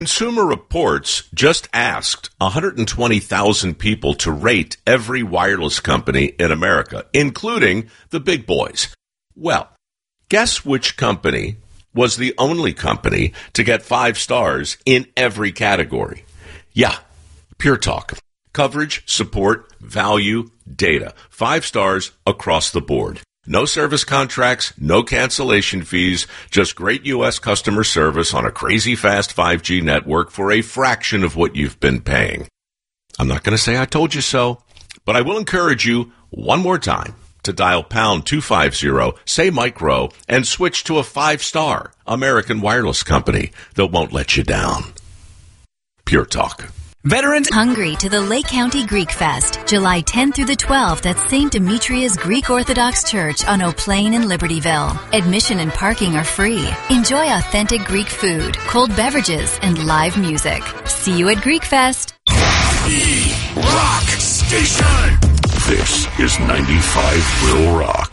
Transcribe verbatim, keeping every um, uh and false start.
Consumer Reports just asked one hundred twenty thousand people to rate every wireless company in America, including the big boys. Well, guess which company was the only company to get five stars in every category? Yeah, Pure Talk. Coverage, support, value, data. Five stars across the board. No service contracts, no cancellation fees, just great U S customer service on a crazy fast five G network for a fraction of what you've been paying. I'm not going to say I told you so, but I will encourage you one more time to dial pound two fifty, say micro, and switch to a five-star American wireless company that won't let you down. Pure Talk. Veterans hungry to the Lake County Greek Fest, July tenth through the twelfth at Saint Demetrius Greek Orthodox Church on Eau Plaine in Libertyville. Admission and parking are free. Enjoy authentic Greek food, cold beverages, and live music. See you at Greek Fest. The Rock Station. This is ninety-five Real Rock.